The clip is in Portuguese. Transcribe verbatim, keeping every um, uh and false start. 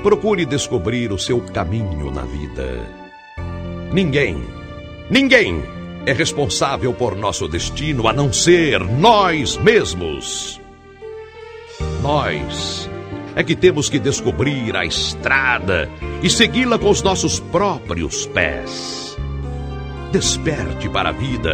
Procure descobrir o seu caminho na vida. Ninguém, ninguém é responsável por nosso destino a não ser nós mesmos. Nós é que temos que descobrir a estrada e segui-la com os nossos próprios pés. Desperte para a vida